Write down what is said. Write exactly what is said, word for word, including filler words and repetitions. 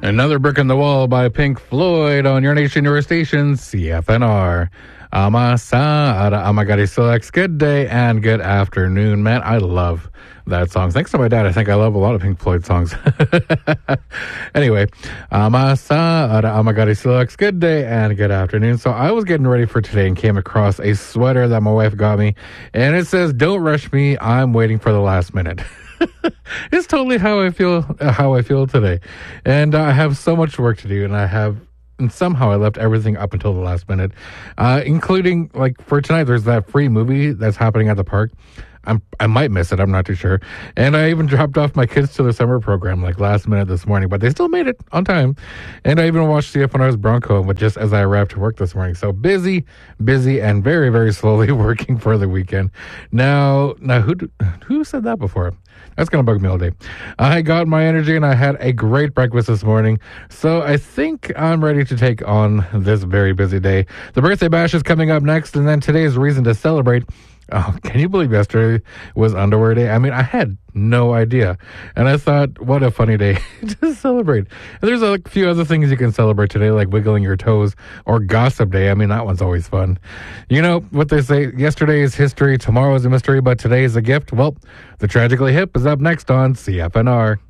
Another Brick in the Wall by Pink Floyd on your nation, your station, C F N R. Amasa, Amagari Selects. Good day and good afternoon, man. I love that song. Thanks to my dad, I think I love a lot of Pink Floyd songs. Anyway, Amasa, Amagari Selects. Good day and good afternoon. So I was getting ready for today and came across a sweater that my wife got me, and it says, "Don't rush me. I'm waiting for the last minute." It's totally how I feel, how I feel today. And uh, I have so much work to do, and I have, and somehow I left everything up until the last minute, uh, including, like, for tonight, there's that free movie that's happening at the park. I'm, I might miss it. I'm not too sure. And I even dropped off my kids to the summer program like last minute this morning, but they still made it on time. And I even watched C F N R's Bronco but just as I arrived to work this morning. So busy, busy, and very, very slowly working for the weekend. Now, now who who said that before? That's going to bug me all day. I got my energy and I had a great breakfast this morning. So I think I'm ready to take on this very busy day. The birthday bash is coming up next, and then today's reason to celebrate. Oh, can you believe yesterday was underwear day? I mean, I had no idea. And I thought, what a funny day to celebrate. And there's a few other things you can celebrate today, like wiggling your toes or gossip day. I mean, that one's always fun. You know what they say, yesterday is history, tomorrow is a mystery, but today is a gift. Well, the Tragically Hip is up next on C F N R.